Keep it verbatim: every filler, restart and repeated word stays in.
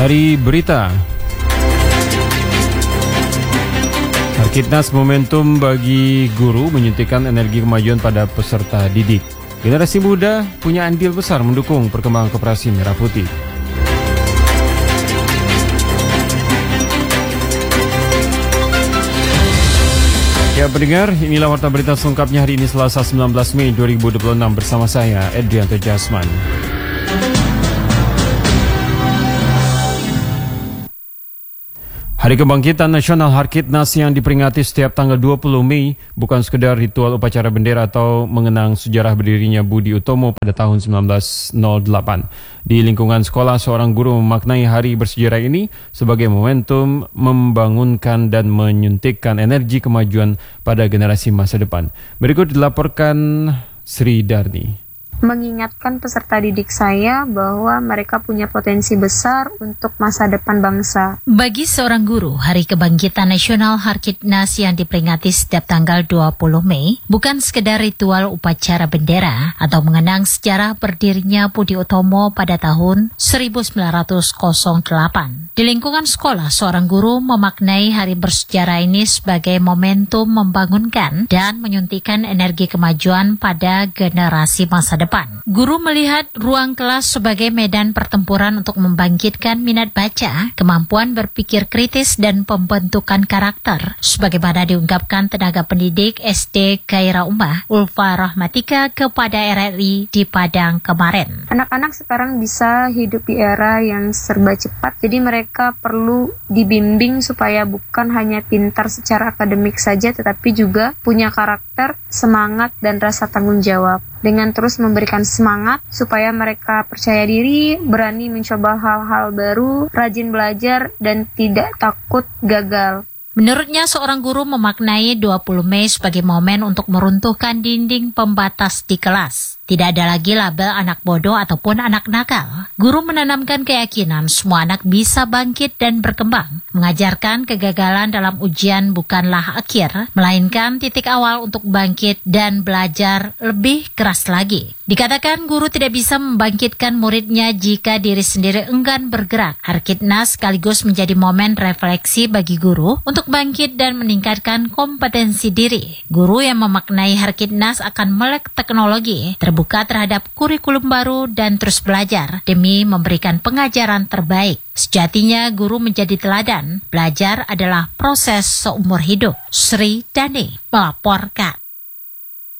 Dari berita, Harkitnas momentum bagi guru menyuntikkan energi kemajuan pada peserta didik. Generasi muda punya andil besar mendukung perkembangan Koperasi Merah Putih. Ya pendengar, inilah warta berita selengkapnya hari ini Selasa sembilan belas Mei dua ribu dua puluh enam bersama saya, Edrianto Jasman. Hari Kebangkitan Nasional Harkitnas yang diperingati setiap tanggal dua puluh Mei bukan sekedar ritual upacara bendera atau mengenang sejarah berdirinya Budi Utomo pada tahun sembilan belas nol delapan. Di lingkungan sekolah, seorang guru memaknai hari bersejarah ini sebagai momentum membangunkan dan menyuntikkan energi kemajuan pada generasi masa depan. Berikut dilaporkan Sri Darni. Mengingatkan peserta didik saya bahwa mereka punya potensi besar untuk masa depan bangsa. Bagi seorang guru, Hari Kebangkitan Nasional Harkitnas yang diperingati setiap tanggal dua puluh Mei bukan sekedar ritual upacara bendera atau mengenang sejarah berdirinya Budi Utomo pada tahun seribu sembilan ratus delapan. Di lingkungan sekolah, seorang guru memaknai hari bersejarah ini sebagai momentum membangunkan dan menyuntikkan energi kemajuan pada generasi masa depan. Guru melihat ruang kelas sebagai medan pertempuran untuk membangkitkan minat baca, kemampuan berpikir kritis, dan pembentukan karakter. Sebagaimana diungkapkan tenaga pendidik S D Khaira Ummah, Ulfa Rahmatika kepada R R I di Padang kemarin. Anak-anak sekarang bisa hidup di era yang serba cepat, jadi mereka perlu dibimbing supaya bukan hanya pintar secara akademik saja, tetapi juga punya karakter, semangat, dan rasa tanggung jawab. Dengan terus memberikan semangat supaya mereka percaya diri, berani mencoba hal-hal baru, rajin belajar, dan tidak takut gagal. Menurutnya, seorang guru memaknai dua puluh Mei sebagai momen untuk meruntuhkan dinding pembatas di kelas. Tidak ada lagi label anak bodoh ataupun anak nakal. Guru menanamkan keyakinan semua anak bisa bangkit dan berkembang. Mengajarkan kegagalan dalam ujian bukanlah akhir, melainkan titik awal untuk bangkit dan belajar lebih keras lagi. Dikatakan guru tidak bisa membangkitkan muridnya jika diri sendiri enggan bergerak. Harkitnas sekaligus menjadi momen refleksi bagi guru untuk bangkit dan meningkatkan kompetensi diri. Guru yang memaknai Harkitnas akan melek teknologi, terbuka terhadap kurikulum baru, dan terus belajar demi memberikan pengajaran terbaik. Sejatinya guru menjadi teladan. Belajar adalah proses seumur hidup. Sri Dani melaporkan.